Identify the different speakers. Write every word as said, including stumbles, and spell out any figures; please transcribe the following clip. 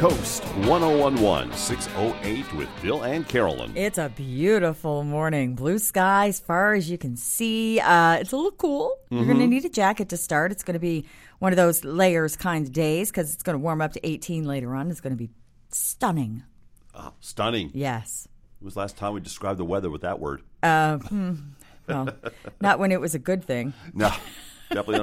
Speaker 1: Coast one oh one one, six oh eight with Bill and Carolyn.
Speaker 2: It's a beautiful morning. Blue sky as far as you can see. Uh, it's a little cool. Mm-hmm. You're going to need a jacket to start. It's going to be one of those layers kind of days because it's going to warm up to eighteen later on. It's going to be stunning.
Speaker 1: Oh, stunning.
Speaker 2: Yes.
Speaker 1: When was the last time we described the weather with that word?
Speaker 2: Uh, hmm, well, not when it was a good thing.
Speaker 1: No, definitely